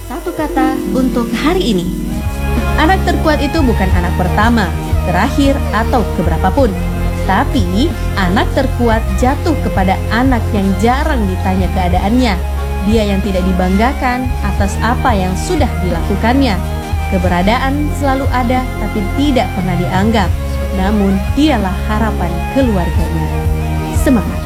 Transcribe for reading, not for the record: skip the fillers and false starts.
Satu kata untuk hari ini. Anak terkuat itu bukan anak pertama, terakhir, atau keberapapun. Tapi, anak terkuat jatuh kepada anak yang jarang ditanya keadaannya. Dia yang tidak dibanggakan atas apa yang sudah dilakukannya. Keberadaan selalu ada tapi tidak pernah dianggap. Namun, dialah harapan keluarganya. Semangat!